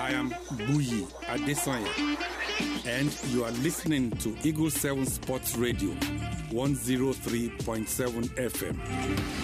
I am Buyi Adesanya, and you are listening to Eagle 7 Sports Radio, 103.7 FM.